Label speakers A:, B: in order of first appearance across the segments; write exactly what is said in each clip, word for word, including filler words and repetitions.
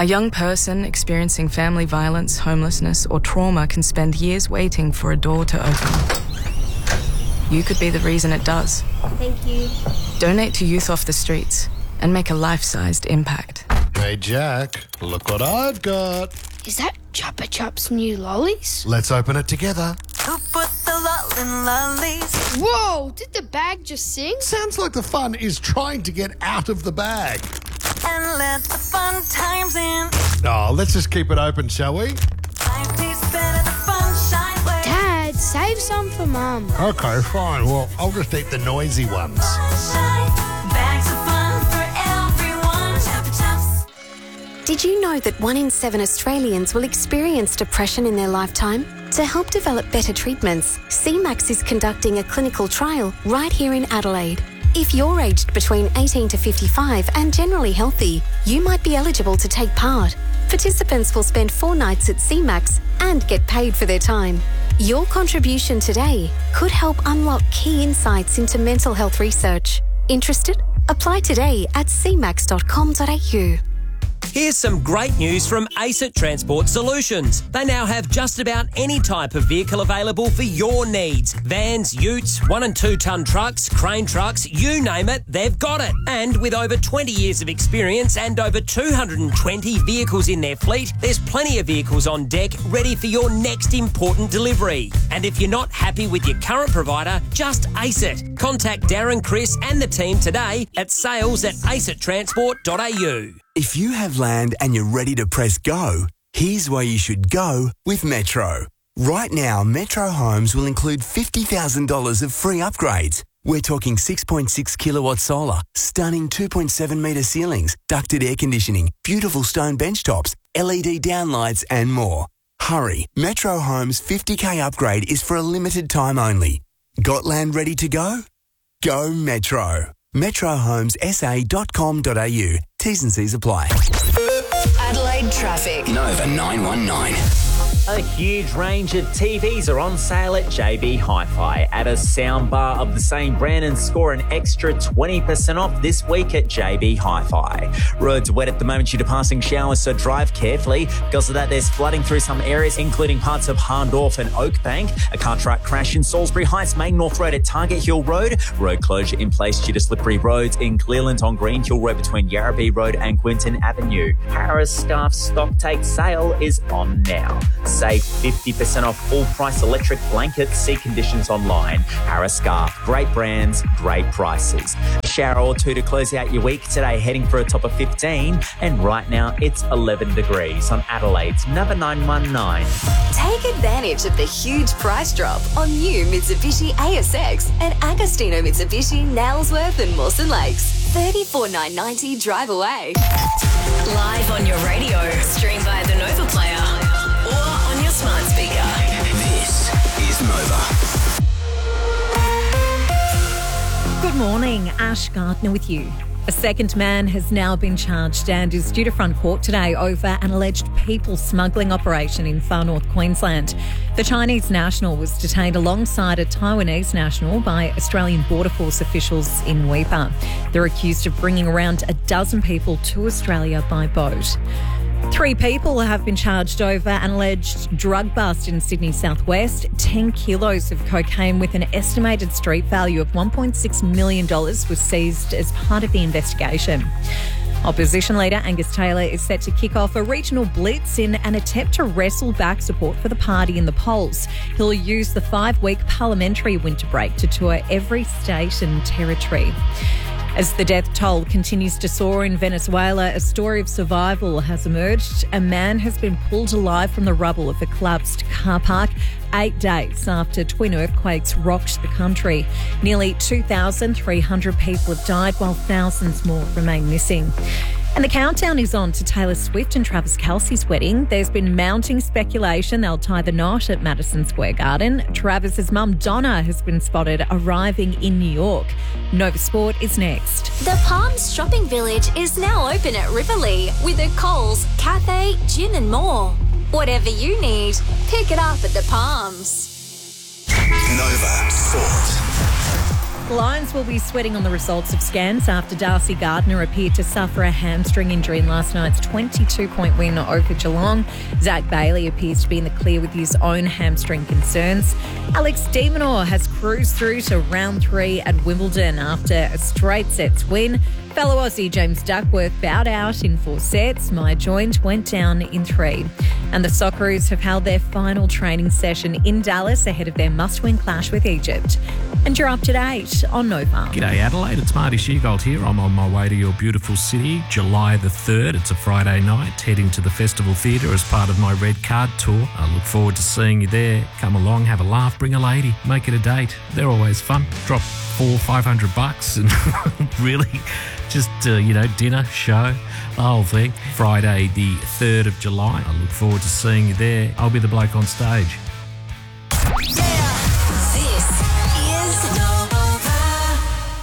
A: A young person experiencing family violence, homelessness, or trauma can spend years waiting for a door to open. You could be the reason it does.
B: Thank you.
A: Donate to Youth Off the Streets and make a life-sized impact.
C: Hey, Jack, look what I've got.
B: Is that Chupa Chups new lollies?
C: Let's open it together.
D: Who put the lull in lollies?
B: Whoa, did the bag just sing?
C: Sounds like the fun is trying to get out of the bag.
D: And let the fun times in.
C: Oh, let's just keep it open, shall we?
D: Life tastes better the fun shine way.
B: Dad, save some for Mum.
C: Okay, fine. Well, I'll just eat the noisy ones.
D: Sunshine, bags of fun for everyone. Chupa Chups.
E: Did you know that one in seven Australians will experience depression in their lifetime? To help develop better treatments, C MAX is conducting a clinical trial right here in Adelaide. If you're aged between eighteen to fifty-five and generally healthy, you might be eligible to take part. Participants will spend four nights at C MAX and get paid for their time. Your contribution today could help unlock key insights into mental health research. Interested? Apply today at c max dot com dot a u.
F: Here's some great news from ACET Transport Solutions. They now have just about any type of vehicle available for your needs. Vans, utes, one and two tonne trucks, crane trucks, you name it, they've got it. And with over twenty years of experience and over two hundred twenty vehicles in their fleet, there's plenty of vehicles on deck ready for your next important delivery. And if you're not happy with your current provider, just ACET. Contact Darren, Chris and the team today at sales at acet transport dot a u.
G: If you have land and you're ready to press go, here's where you should go with Metro. Right now, Metro Homes will include fifty thousand dollars of free upgrades. We're talking six point six kilowatt solar, stunning two point seven metre ceilings, ducted air conditioning, beautiful stone bench tops, L E D downlights and more. Hurry, Metro Homes fifty K upgrade is for a limited time only. Got land ready to go? Go Metro. metro homes s a dot com dot a u. T's and C's apply.
H: Adelaide traffic.
I: Nova nine one nine.
J: A huge range of T Vs are on sale at J B Hi-Fi. Add a soundbar of the same brand and score an extra twenty percent off this week at J B Hi-Fi. Roads are wet at the moment due to passing showers, so drive carefully. Because of that, there's flooding through some areas, including parts of Harndorf and Oakbank. A car truck crash in Salisbury Heights, Main North Road at Target Hill Road. Road closure in place due to slippery roads in Clearland on Green Hill Road between Yarrabee Road and Quinton Avenue. Harris Scarf stock take sale is on now. Save fifty percent off all price electric blankets. See conditions online. Harris Scarf. Great brands, great prices. A shower or two to close out your week today, heading for a top of fifteen. And right now it's eleven degrees on Adelaide's Nova nine one nine.
H: Take advantage of the huge price drop on new Mitsubishi A S X and Agostino Mitsubishi Nailsworth and Mawson Lakes. thirty-four thousand nine hundred ninety drive away.
K: Live on your radio, stream via the Nova Player or on your smart speaker.
I: This is Nova.
L: Good morning, Ash Gardner with you. A second man has now been charged and is due to front court today over an alleged people smuggling operation in far north Queensland. The Chinese national was detained alongside a Taiwanese national by Australian Border Force officials in Weipa. They're accused of bringing around a dozen people to Australia by boat. Three people have been charged over an alleged drug bust in Sydney southwest. Ten kilos of cocaine with an estimated street value of one point six million dollars was seized as part of the investigation. Opposition leader Angus Taylor is set to kick off a regional blitz in an attempt to wrestle back support for the party in the polls. He'll use the five-week parliamentary winter break to tour every state and territory. As the death toll continues to soar in Venezuela, a story of survival has emerged. A man has been pulled alive from the rubble of a collapsed car park eight days after twin earthquakes rocked the country. Nearly two thousand three hundred people have died, while thousands more remain missing. And the countdown is on to Taylor Swift and Travis Kelce's wedding. There's been mounting speculation they'll tie the knot at Madison Square Garden. Travis's mum, Donna, has been spotted arriving in New York. Nova Sport is next.
M: The Palms Shopping Village is now open at Riverlea with a Coles, cafe, gym and more. Whatever you need, pick it up at the Palms.
I: Nova Sport.
L: the Lions will be sweating on the results of scans after Darcy Gardner appeared to suffer a hamstring injury in last night's twenty-two point win over Geelong. Zach Bailey appears to be in the clear with his own hamstring concerns. Alex de Minaur has cruised through to round three at Wimbledon after a straight sets win. Fellow Aussie James Duckworth bowed out in four sets. My joint went down in three. And the Socceroos have held their final training session in Dallas ahead of their must-win clash with Egypt. And you're up to date on Nova.
N: G'day Adelaide, it's Marty Sheargold here. I'm on my way to your beautiful city, July the third. It's a Friday night, heading to the Festival Theatre as part of my Red Card tour. I look forward to seeing you there. Come along, have a laugh, bring a lady, make it a date. They're always fun. Drop four, five hundred bucks and really just, uh, you know, dinner, show, the whole thing. Friday the third of July. I look forward to seeing you there. I'll be the bloke on stage.
K: This is Nova.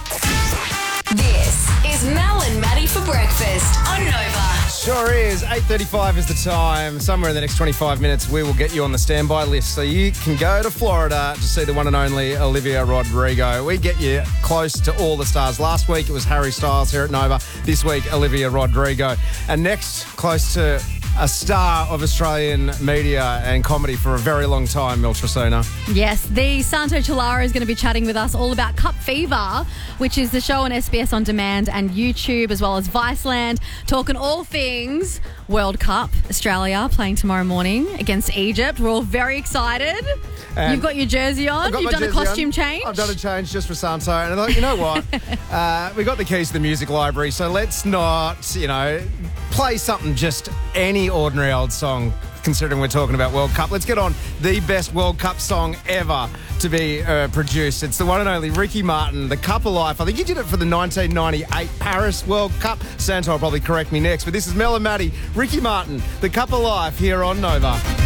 K: This is Mel and Maddie for breakfast on Nova.
O: Sure is. eight thirty-five is the time. Somewhere in the next twenty-five minutes, we will get you on the standby list so you can go to Florida to see the one and only Olivia Rodrigo. We get you close to all the stars. Last week, it was Harry Styles here at Nova. This week, Olivia Rodrigo. And next, close to a star of Australian media and comedy for a very long time, Mel Tracina.
P: Yes, the Santo Chilara is going to be chatting with us all about Cup Fever, which is the show on S B S On Demand and YouTube, as well as Viceland, talking all things World Cup. Australia playing tomorrow morning against Egypt. We're all very excited. And You've got your jersey on. You've done a costume on. change.
O: I've done a change just for Santo. And I thought, you know what? uh, we got the keys to the music library, so let's not, you know, play something just any ordinary old song, considering we're talking about World Cup. Let's get on the best World Cup song ever to be uh, produced. It's the one and only Ricky Martin, The Cup of Life. I think he did it for the nineteen ninety-eight Paris World Cup. Santo will probably correct me next, but this is Mel and Maddie, Ricky Martin, The Cup of Life here on Nova.